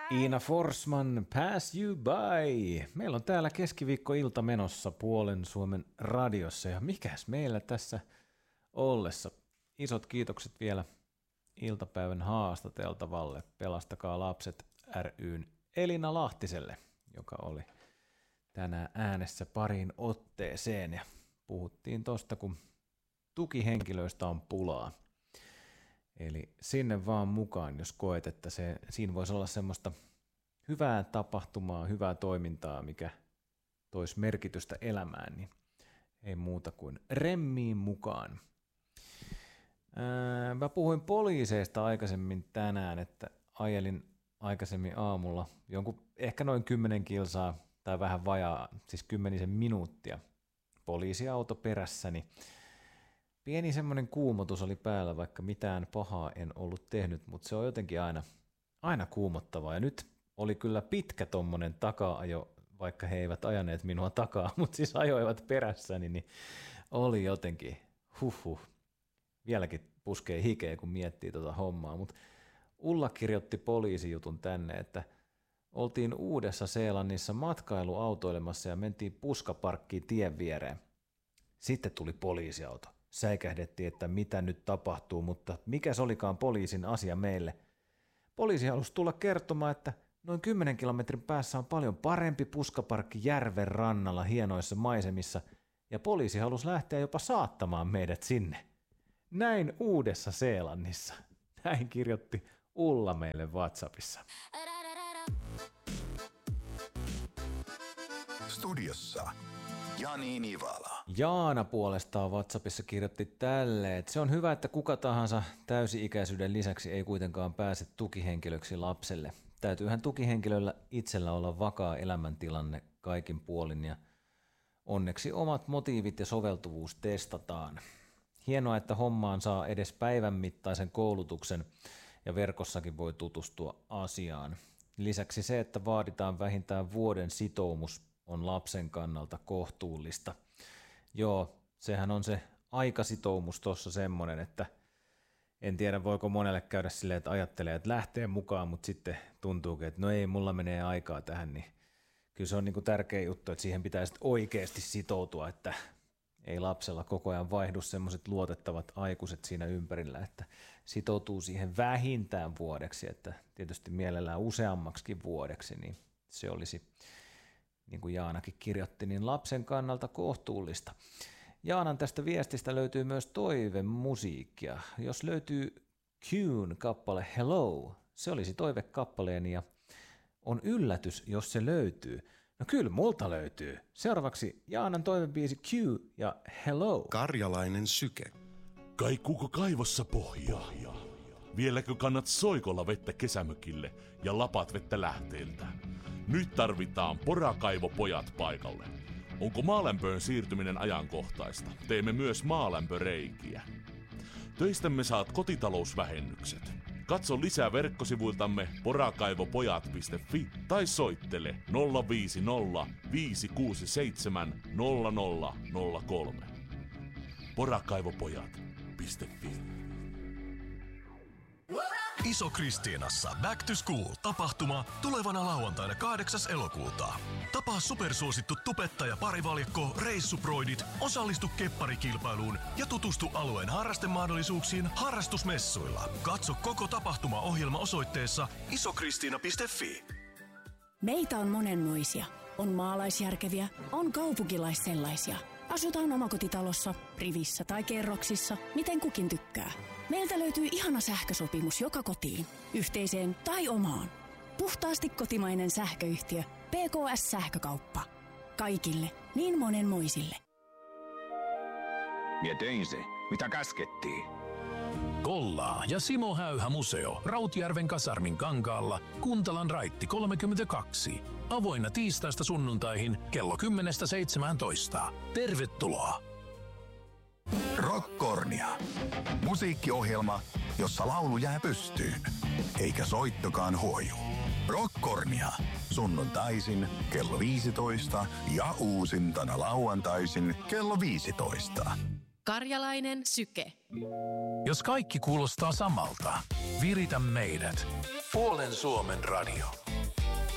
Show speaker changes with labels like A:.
A: Iina Forsman, Pass You By. Meillä on täällä keskiviikkoilta menossa Puolen Suomen radiossa ja mikäs meillä tässä ollessa. Isot kiitokset vielä iltapäivän haastateltavalle Pelastakaa lapset ry:n Elina Lahtiselle, joka oli tänään äänessä pariin otteeseen ja puhuttiin tosta, kun tukihenkilöistä on pulaa. Eli sinne vaan mukaan, jos koet, että siinä voisi olla semmoista hyvää tapahtumaa, hyvää toimintaa, mikä toisi merkitystä elämään, niin ei muuta kuin remmiin mukaan. Mä puhuin poliiseista aikaisemmin tänään, että ajelin aikaisemmin aamulla ehkä noin 10 kilsaa tai vähän vajaa, siis 10 minuuttia poliisiauto perässäni. Pieni semmoinen kuumotus oli päällä, vaikka mitään pahaa en ollut tehnyt, mutta se on jotenkin aina kuumottavaa. Ja nyt oli kyllä pitkä tommonen taka-ajo, vaikka he eivät ajaneet minua takaa, mutta siis ajoivat perässäni, niin oli jotenkin Vieläkin puskee hikeä, kun miettii tota hommaa. Mutta Ulla kirjoitti poliisijutun tänne, että oltiin Uudessa-Seelannissa matkailuautoilemassa ja mentiin puskaparkkiin tien viereen. Sitten tuli poliisiauto. Säikähdettiin, että mitä nyt tapahtuu, mutta mikä se olikaan poliisin asia meille. Poliisi halusi tulla kertomaan, että noin 10 kilometrin päässä on paljon parempi puskaparkki järven rannalla hienoissa maisemissa, ja poliisi halusi lähteä jopa saattamaan meidät sinne. Näin Uudessa-Seelannissa. Näin kirjoitti Ulla meille WhatsAppissa.
B: Studiossa Jani Nivala.
A: Jaana puolestaan WhatsAppissa kirjoitti tälle, että se on hyvä, että kuka tahansa täysi-ikäisyyden lisäksi ei kuitenkaan pääse tukihenkilöksi lapselle. Täytyyhän tukihenkilöllä itsellä olla vakaa elämäntilanne kaikin puolin ja onneksi omat motiivit ja soveltuvuus testataan. Hienoa, että hommaan saa edes päivän mittaisen koulutuksen ja verkossakin voi tutustua asiaan. Lisäksi se, että vaaditaan vähintään vuoden sitoumus, on lapsen kannalta kohtuullista. Joo, sehän on se aikasitoumus tuossa semmoinen, että en tiedä voiko monelle käydä silleen, että ajattelee, että lähtee mukaan, mutta sitten tuntuukin, että no ei, mulla menee aikaa tähän, niin kyllä se on niin kuin tärkeä juttu, että siihen pitää sitten oikeasti sitoutua, että ei lapsella koko ajan vaihdu semmoiset luotettavat aikuiset siinä ympärillä, että sitoutuu siihen vähintään vuodeksi, että tietysti mielellään useammaksikin vuodeksi, niin se olisi, niin kuin Jaanakin kirjoitti, niin lapsen kannalta kohtuullista. Jaanan tästä viestistä löytyy myös toivemusiikkia. Jos löytyy Qn kappale Hello, se olisi toivekappaleeni ja on yllätys, jos se löytyy. No kyllä, multa löytyy. Seuraavaksi Jaanan toivebiisi Q ja Hello.
B: Karjalainen syke.
C: Kaikuuko kaivossa pohjaa? Vieläkö kannat soikolla vettä kesämökille ja lapat vettä lähteeltä? Nyt tarvitaan porakaivopojat paikalle. Onko maalämpöön siirtyminen ajankohtaista? Teemme myös maalämpöreikiä. Töistämme saat kotitalousvähennykset. Katso lisää verkkosivuiltamme porakaivopojat.fi tai soittele 050 567 0003. Porakaivopojat.fi.
D: Iso Kristiinassa Back to School -tapahtuma tulevana lauantaina 8. elokuuta. Tapaa supersuosittu tubettaja parivaljakko reissuproidit, osallistu kepparikilpailuun ja tutustu alueen harrastemahdollisuuksiin harrastusmessuilla. Katso koko tapahtumaohjelma osoitteessa isokristiina.fi.
E: Meitä on monenmoisia. On maalaisjärkeviä, on kaupunkilaissellaisia. Asutaan omakotitalossa, rivissä tai kerroksissa, miten kukin tykkää. Meiltä löytyy ihana sähkösopimus joka kotiin, yhteiseen tai omaan. Puhtaasti kotimainen sähköyhtiö PKS Sähkökauppa. Kaikille, niin monenmoisille.
F: Mie tein se, mitä käskettiin.
G: Kollaa ja Simo Häyhä museo Rautjärven kasarmin kankaalla, Kuntalan raitti 32. Avoinna tiistaista sunnuntaihin kello 10-17. Tervetuloa!
B: Rockkornia. Musiikkiohjelma, jossa laulu jää pystyyn, eikä soittokaan huoju. Rockkornia. Sunnuntaisin kello 15 ja uusintana lauantaisin kello 15.
H: Karjalainen syke.
G: Jos kaikki kuulostaa samalta, viritä meidät. Puolen Suomen radio.